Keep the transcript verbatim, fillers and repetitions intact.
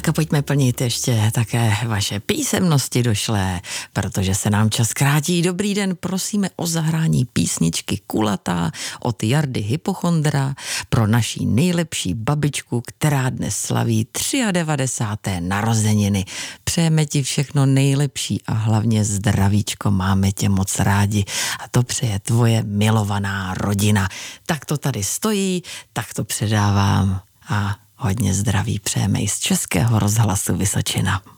Tak a pojďme plnit ještě také vaše písemnosti došlé, protože se nám čas krátí. Dobrý den, prosíme o zahrání písničky Kulatá od Jardy Hypochondra pro naší nejlepší babičku, která dnes slaví devadesáté třetí narozeniny. Přejeme ti všechno nejlepší a hlavně zdravíčko, máme tě moc rádi a to přeje tvoje milovaná rodina. Tak to tady stojí, tak to předávám a hodně zdraví přejeme i z Českého rozhlasu Vysočina.